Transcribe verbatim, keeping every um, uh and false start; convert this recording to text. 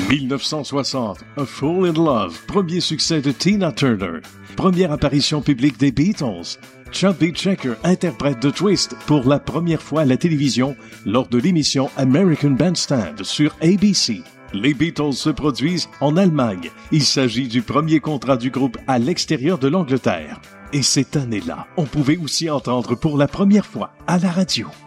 dix-neuf cent soixante, A Fool in Love, premier succès de Tina Turner. Première apparition publique des Beatles. Chubby Checker interprète The Twist pour la première fois à la télévision lors de l'émission American Bandstand sur A B C. Les Beatles se produisent en Allemagne. Il s'agit du premier contrat du groupe à l'extérieur de l'Angleterre. Et cette année-là, on pouvait aussi entendre pour la première fois à la radio